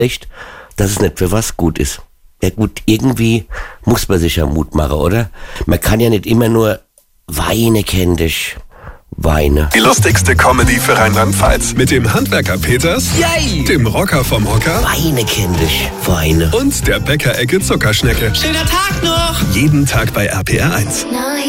echt, dass es nicht für was gut ist. Ja gut, irgendwie muss man sich ja Mut machen, oder? Man kann ja nicht immer nur weine, kenn dich. Weine. Die lustigste Comedy für Rheinland-Pfalz. Mit dem Handwerker Peters, Yay! dem Rocker vom Hocker Weine, kenn dich. Weine. und der Bäckerecke Zuckerschnecke. Schöner Tag noch! Jeden Tag bei RPR 1.